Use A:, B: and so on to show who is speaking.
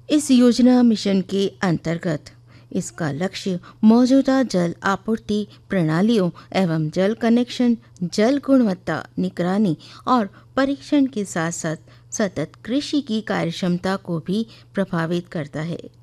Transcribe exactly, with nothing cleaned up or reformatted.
A: इस योजना मिशन के अंतर्गत इसका लक्ष्य मौजूदा जल आपूर्ति प्रणालियों एवं जल कनेक्शन, जल गुणवत्ता निगरानी और परीक्षण के साथ साथ सतत कृषि की कार्यक्षमता को भी प्रभावित करता है।